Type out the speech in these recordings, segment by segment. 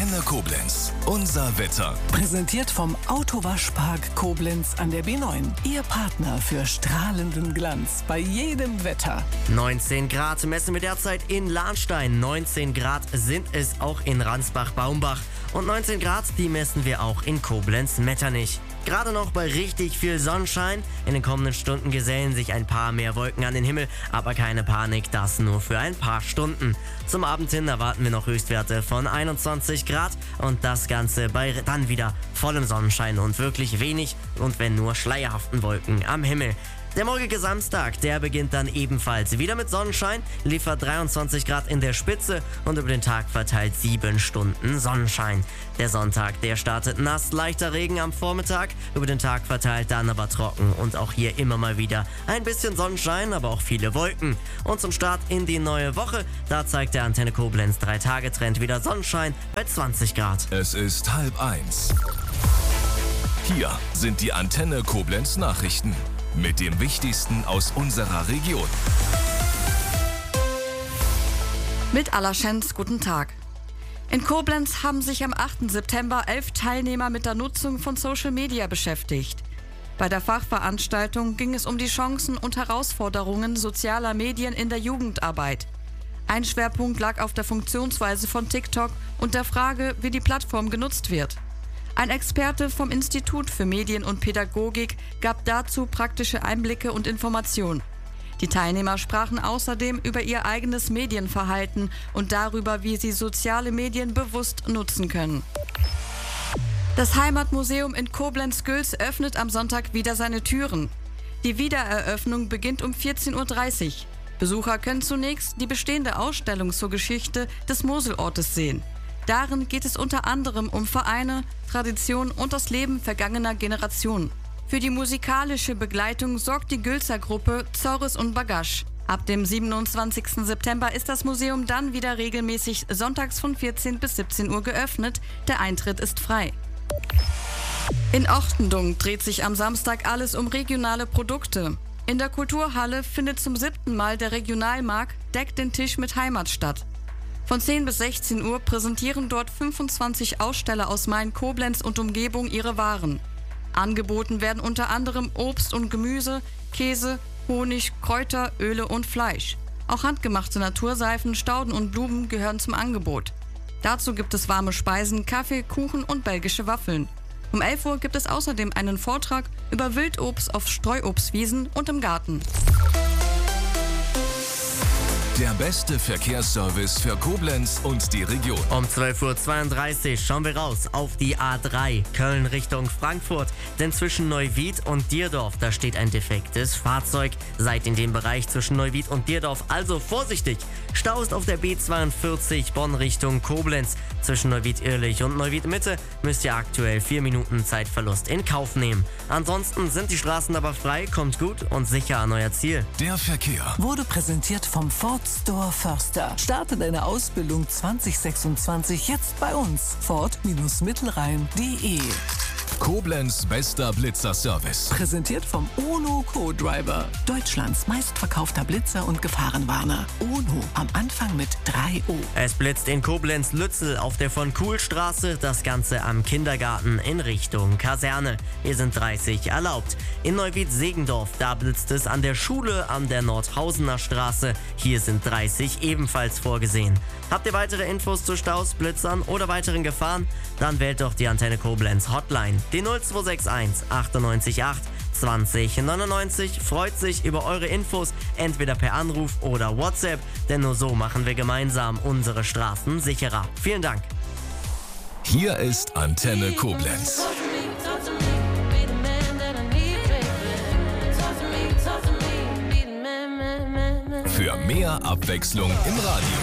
Antenne Koblenz. Unser Wetter. Präsentiert vom Autowaschpark Koblenz an der B9. Ihr Partner für strahlenden Glanz bei jedem Wetter. 19 Grad messen wir derzeit in Lahnstein. 19 Grad sind es auch in Ransbach-Baumbach. Und 19 Grad, die messen wir auch in Koblenz-Metternich. Gerade noch bei richtig viel Sonnenschein. In den kommenden Stunden gesellen sich ein paar mehr Wolken an den Himmel. Aber keine Panik, das nur für ein paar Stunden. Zum Abend hin erwarten wir noch Höchstwerte von 21 Grad. Und das Ganze bei dann wieder vollem Sonnenschein und wirklich wenig und wenn nur schleierhaften Wolken am Himmel. Der morgige Samstag, der beginnt dann ebenfalls wieder mit Sonnenschein, liefert 23 Grad in der Spitze und über den Tag verteilt 7 Stunden Sonnenschein. Der Sonntag, der startet nass, leichter Regen am Vormittag, über den Tag verteilt dann aber trocken und auch hier immer mal wieder ein bisschen Sonnenschein, aber auch viele Wolken. Und zum Start in die neue Woche, da zeigt der Antenne Koblenz 3-Tage-Trend wieder Sonnenschein bei 20 Grad. Es ist 12:30. Hier sind die Antenne Koblenz Nachrichten. Mit dem Wichtigsten aus unserer Region. Mit Allerschenz, guten Tag. In Koblenz haben sich am 8. September 11 Teilnehmer mit der Nutzung von Social Media beschäftigt. Bei der Fachveranstaltung ging es um die Chancen und Herausforderungen sozialer Medien in der Jugendarbeit. Ein Schwerpunkt lag auf der Funktionsweise von TikTok und der Frage, wie die Plattform genutzt wird. Ein Experte vom Institut für Medien und Pädagogik gab dazu praktische Einblicke und Informationen. Die Teilnehmer sprachen außerdem über ihr eigenes Medienverhalten und darüber, wie sie soziale Medien bewusst nutzen können. Das Heimatmuseum in Koblenz-Gülz öffnet am Sonntag wieder seine Türen. Die Wiedereröffnung beginnt um 14:30 Uhr. Besucher können zunächst die bestehende Ausstellung zur Geschichte des Moselortes sehen. Darin geht es unter anderem um Vereine, Tradition und das Leben vergangener Generationen. Für die musikalische Begleitung sorgt die Gülzer Gruppe Zorris und Bagasch. Ab dem 27. September ist das Museum dann wieder regelmäßig sonntags von 14 bis 17 Uhr geöffnet. Der Eintritt ist frei. In Ochtendung dreht sich am Samstag alles um regionale Produkte. In der Kulturhalle findet zum 7. Mal der Regionalmarkt Deck den Tisch mit Heimat statt. Von 10 bis 16 Uhr präsentieren dort 25 Aussteller aus Main-Koblenz und Umgebung ihre Waren. Angeboten werden unter anderem Obst und Gemüse, Käse, Honig, Kräuter, Öle und Fleisch. Auch handgemachte Naturseifen, Stauden und Blumen gehören zum Angebot. Dazu gibt es warme Speisen, Kaffee, Kuchen und belgische Waffeln. Um 11 Uhr gibt es außerdem einen Vortrag über Wildobst auf Streuobstwiesen und im Garten. Der beste Verkehrsservice für Koblenz und die Region. Um 12:32 Uhr schauen wir raus auf die A3 Köln Richtung Frankfurt. Denn zwischen Neuwied und Dierdorf, da steht ein defektes Fahrzeug. Seid in dem Bereich zwischen Neuwied und Dierdorf also vorsichtig. Stau ist auf der B42 Bonn Richtung Koblenz. Zwischen Neuwied-Irlich und Neuwied-Mitte müsst ihr aktuell 4 Minuten Zeitverlust in Kauf nehmen. Ansonsten sind die Straßen aber frei, kommt gut und sicher an euer Ziel. Der Verkehr Wurde präsentiert vom Ford Store Förster. Starte deine Ausbildung 2026 jetzt bei uns. Ford-Mittelrhein.de. Koblenz bester Blitzer-Service. Präsentiert vom Ono Co-Driver. Deutschlands meistverkaufter Blitzer und Gefahrenwarner. Ono am Anfang mit 3 O. Es blitzt in Koblenz-Lützel auf der von Kuhlstraße, das Ganze am Kindergarten in Richtung Kaserne. Hier sind 30 erlaubt. In Neuwied-Segendorf, da blitzt es an der Schule an der Nordhausener Straße. Hier sind 30 ebenfalls vorgesehen. Habt ihr weitere Infos zu Staus, Blitzern oder weiteren Gefahren? Dann wählt doch die Antenne Koblenz Hotline. Die 0261 98 8 20 99 freut sich über eure Infos, entweder per Anruf oder WhatsApp, denn nur so machen wir gemeinsam unsere Straßen sicherer. Vielen Dank. Hier ist Antenne Koblenz. Für mehr Abwechslung im Radio.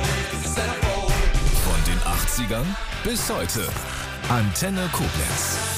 Von den 80ern bis heute. Antenne Koblenz.